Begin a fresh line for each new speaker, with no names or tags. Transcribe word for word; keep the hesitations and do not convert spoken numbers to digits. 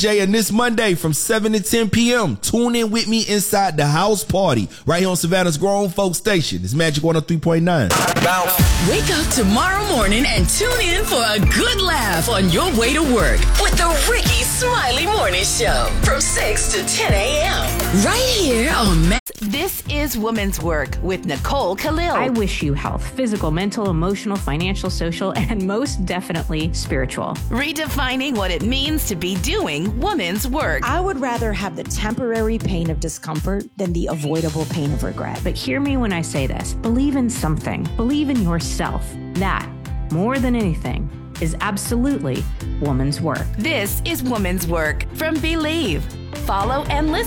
Jay, and this Monday from seven to ten p.m. Tune in with me inside the house party right here on Savannah's Grown Folk Station. It's Magic one oh three point nine.
Wake up tomorrow morning and tune in for a good laugh on your way to work with the Ricky Smiley Morning Show from six to ten a.m. right here on Ma-
This is Woman's Work with Nicole Khalil.
I wish you health, physical, mental, emotional, financial, social, and most definitely spiritual.
Redefining what it means to be doing woman's work.
I would rather have the temporary pain of discomfort than the avoidable pain of regret.
But hear me when I say this. Believe in something. Believe in yourself. That, more than anything, is absolutely woman's work.
This is Woman's Work from Believe. Follow and listen